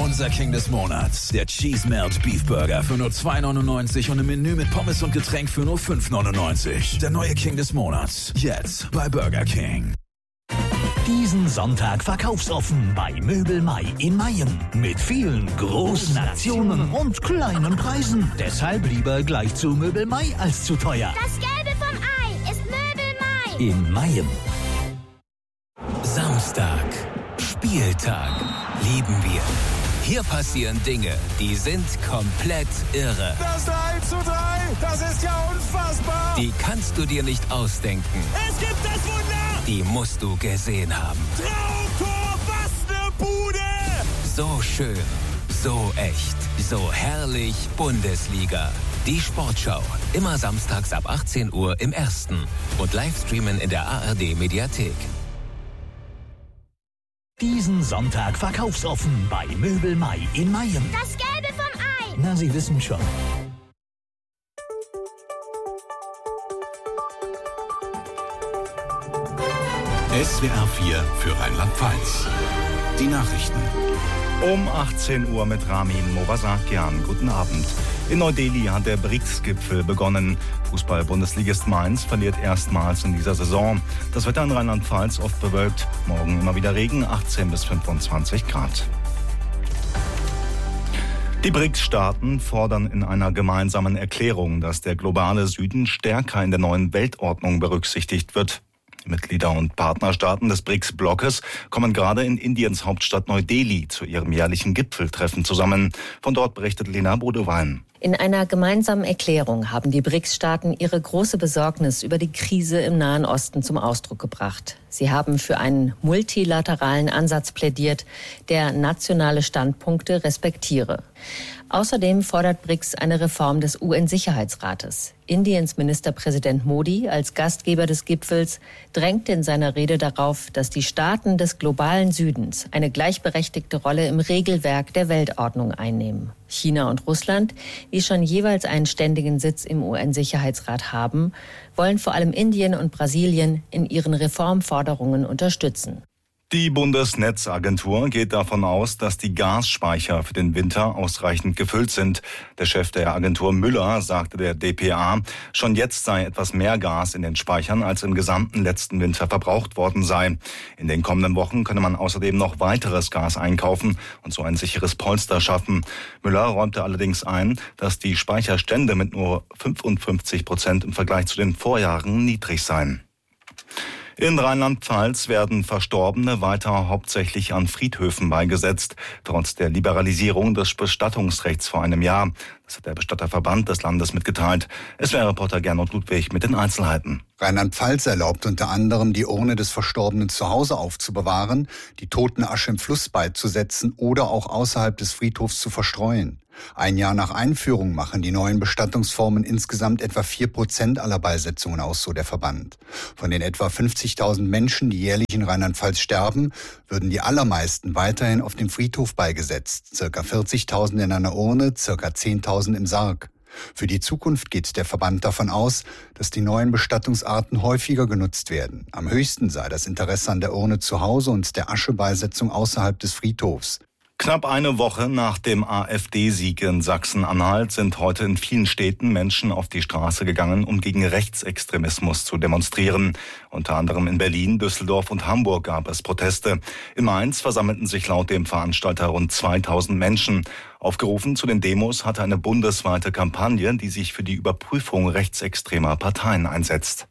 Unser King des Monats. Der Cheese Melt Beef Burger für nur 2,99 und im Menü mit Pommes und Getränk für nur 5,99. Der neue King des Monats. Jetzt bei Burger King. Diesen Sonntag verkaufsoffen bei Möbel Mai in Mayen. Mit vielen großen Aktionen und kleinen Preisen. Deshalb lieber gleich zu Möbel Mai als zu teuer. Das Gelbe vom Ei ist Möbel Mai. In Mayen. Samstag. Spieltag. Lieben wir. Hier passieren Dinge, die sind komplett irre. Das 3:3, das ist ja unfassbar. Die kannst du dir nicht ausdenken. Es gibt das Wunder. Die musst du gesehen haben. Traumtor, was eine Bude. So schön, so echt, so herrlich Bundesliga. Die Sportschau. Immer samstags ab 18 Uhr im Ersten. Und Livestreamen in der ARD-Mediathek. Diesen Sonntag verkaufsoffen bei Möbel Mai in Mayen. Das Gelbe vom Ei. Na, Sie wissen schon. SWR 4 für Rheinland-Pfalz. Die Nachrichten. Um 18 Uhr mit Ramin Movasakian. Guten Abend. In Neu-Delhi hat der BRICS-Gipfel begonnen. Fußball-Bundesligist Mainz verliert erstmals in dieser Saison. Das Wetter in Rheinland-Pfalz oft bewölkt. Morgen immer wieder Regen, 18 bis 25 Grad. Die BRICS-Staaten fordern in einer gemeinsamen Erklärung, dass der globale Süden stärker in der neuen Weltordnung berücksichtigt wird. Die Mitglieder und Partnerstaaten des BRICS-Blockes kommen gerade in Indiens Hauptstadt Neu-Delhi zu ihrem jährlichen Gipfeltreffen zusammen. Von dort berichtet Lena Bodewein. In einer gemeinsamen Erklärung haben die BRICS-Staaten ihre große Besorgnis über die Krise im Nahen Osten zum Ausdruck gebracht. Sie haben für einen multilateralen Ansatz plädiert, der nationale Standpunkte respektiere. Außerdem fordert BRICS eine Reform des UN-Sicherheitsrates. Indiens Ministerpräsident Modi als Gastgeber des Gipfels drängte in seiner Rede darauf, dass die Staaten des globalen Südens eine gleichberechtigte Rolle im Regelwerk der Weltordnung einnehmen. China und Russland, die schon jeweils einen ständigen Sitz im UN-Sicherheitsrat haben, wollen vor allem Indien und Brasilien in ihren Reformforderungen unterstützen. Die Bundesnetzagentur geht davon aus, dass die Gasspeicher für den Winter ausreichend gefüllt sind. Der Chef der Agentur Müller sagte der dpa, schon jetzt sei etwas mehr Gas in den Speichern, als im gesamten letzten Winter verbraucht worden sei. In den kommenden Wochen könne man außerdem noch weiteres Gas einkaufen und so ein sicheres Polster schaffen. Müller räumte allerdings ein, dass die Speicherstände mit nur 55% im Vergleich zu den Vorjahren niedrig seien. In Rheinland-Pfalz werden Verstorbene weiter hauptsächlich an Friedhöfen beigesetzt, trotz der Liberalisierung des Bestattungsrechts vor einem Jahr. Das hat der Bestatterverband des Landes mitgeteilt. SWR-Reporter Gernot Ludwig mit den Einzelheiten. Rheinland-Pfalz erlaubt unter anderem, die Urne des Verstorbenen zu Hause aufzubewahren, die Totenasche im Fluss beizusetzen oder auch außerhalb des Friedhofs zu verstreuen. Ein Jahr nach Einführung machen die neuen Bestattungsformen insgesamt etwa 4% aller Beisetzungen aus, so der Verband. Von den etwa 50.000 Menschen, die jährlich in Rheinland-Pfalz sterben, würden die allermeisten weiterhin auf dem Friedhof beigesetzt. Circa 40.000 in einer Urne, circa 10.000 im Sarg. Für die Zukunft geht der Verband davon aus, dass die neuen Bestattungsarten häufiger genutzt werden. Am höchsten sei das Interesse an der Urne zu Hause und der Aschebeisetzung außerhalb des Friedhofs. Knapp eine Woche nach dem AfD-Sieg in Sachsen-Anhalt sind heute in vielen Städten Menschen auf die Straße gegangen, um gegen Rechtsextremismus zu demonstrieren. Unter anderem in Berlin, Düsseldorf und Hamburg gab es Proteste. In Mainz versammelten sich laut dem Veranstalter rund 2000 Menschen. Aufgerufen zu den Demos hatte eine bundesweite Kampagne, die sich für die Überprüfung rechtsextremer Parteien einsetzt.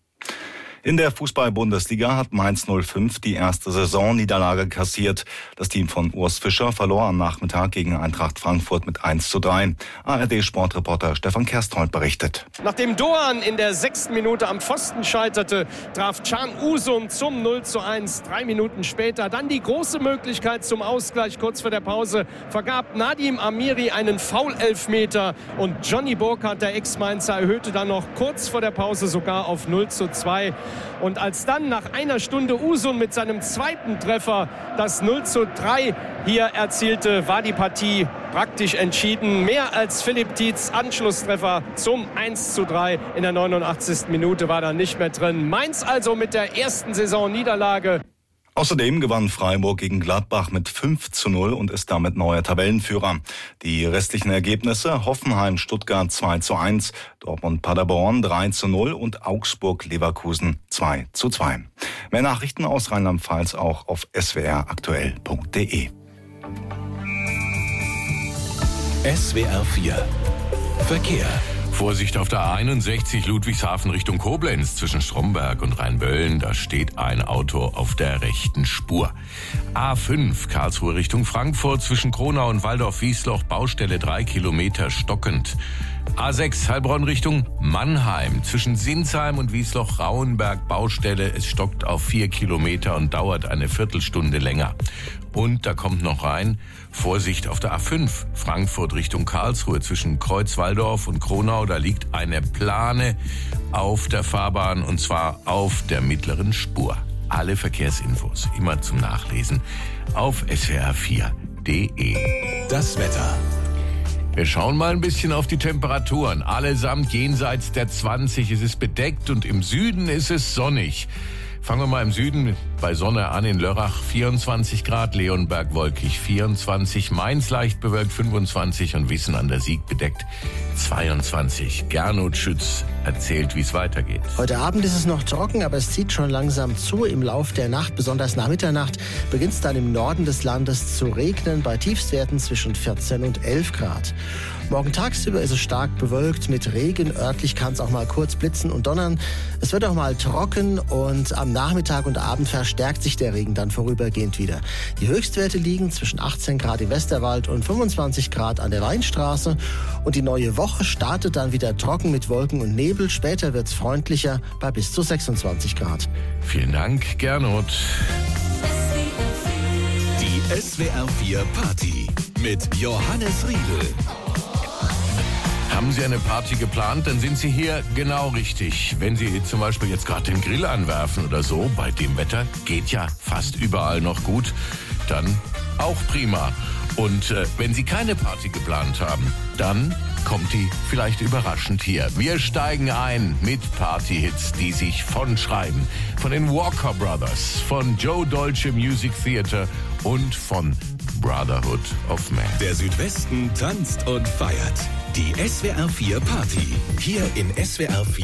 In der Fußball-Bundesliga hat Mainz 05 die erste Saisonniederlage kassiert. Das Team von Urs Fischer verlor am Nachmittag gegen Eintracht Frankfurt mit 1:3. ARD-Sportreporter Stefan Kersthold berichtet. Nachdem Doan in der 6. Minute am Pfosten scheiterte, traf Can Usum zum 0:1. 3 Minuten später dann die große Möglichkeit zum Ausgleich. Kurz vor der Pause vergab Nadim Amiri einen Foul-Elfmeter und Johnny Burkhardt, der Ex-Mainzer, erhöhte dann noch kurz vor der Pause sogar auf 0:2. Und als dann nach einer Stunde Usun mit seinem zweiten Treffer das 0:3 hier erzielte, war die Partie praktisch entschieden. Mehr als Philipp Tietz Anschlusstreffer zum 1:3 in der 89. Minute war da nicht mehr drin. Mainz also mit der ersten Saisonniederlage. Außerdem gewann Freiburg gegen Gladbach mit 5:0 und ist damit neuer Tabellenführer. Die restlichen Ergebnisse: Hoffenheim-Stuttgart 2:1, Dortmund-Paderborn 3:0 und Augsburg-Leverkusen 2:2. Mehr Nachrichten aus Rheinland-Pfalz auch auf swraktuell.de. SWR 4 Verkehr. Vorsicht auf der 61 Ludwigshafen Richtung Koblenz zwischen Stromberg und Rheinböllen. Da steht ein Auto auf der rechten Spur. A5 Karlsruhe Richtung Frankfurt zwischen Kronau und Waldorf-Wiesloch. Baustelle 3 Kilometer stockend. A6 Heilbronn Richtung Mannheim zwischen Sinsheim und Wiesloch-Rauenberg. Baustelle. Es stockt auf 4 Kilometer und dauert eine Viertelstunde länger. Und da kommt noch rein, Vorsicht auf der A5, Frankfurt Richtung Karlsruhe zwischen Kreuzwaldorf und Kronau. Da liegt eine Plane auf der Fahrbahn und zwar auf der mittleren Spur. Alle Verkehrsinfos immer zum Nachlesen auf swr4.de. Das Wetter. Wir schauen mal ein bisschen auf die Temperaturen. Allesamt jenseits der 20. Es ist bedeckt und im Süden ist es sonnig. Fangen wir mal im Süden bei Sonne an. In Lörrach 24 Grad, Leonberg wolkig 24, Mainz leicht bewölkt 25 und Wissen an der Sieg bedeckt 22. Gernot Schütz erzählt, wie es weitergeht. Heute Abend ist es noch trocken, aber es zieht schon langsam zu. Im Lauf der Nacht, besonders nach Mitternacht, beginnt es dann im Norden des Landes zu regnen bei Tiefstwerten zwischen 14 und 11 Grad. Morgen tagsüber ist es stark bewölkt mit Regen. Örtlich kann es auch mal kurz blitzen und donnern. Es wird auch mal trocken und am Nachmittag und Abend verstärkt sich der Regen dann vorübergehend wieder. Die Höchstwerte liegen zwischen 18 Grad im Westerwald und 25 Grad an der Weinstraße. Und die neue Woche startet dann wieder trocken mit Wolken und Nebel. Später wird es freundlicher bei bis zu 26 Grad. Vielen Dank, Gernot. Die SWR 4 Party mit Johannes Riedel. Haben Sie eine Party geplant, dann sind Sie hier genau richtig. Wenn Sie zum Beispiel jetzt gerade den Grill anwerfen oder so, bei dem Wetter geht ja fast überall noch gut, dann auch prima. Und wenn Sie keine Party geplant haben, dann kommt die vielleicht überraschend hier. Wir steigen ein mit Partyhits, die sich von schreiben. Von den Walker Brothers, von Joe Dolce Music Theater und von Brotherhood of Man. Der Südwesten tanzt und feiert. Die SWR 4 Party. Hier in SWR 4.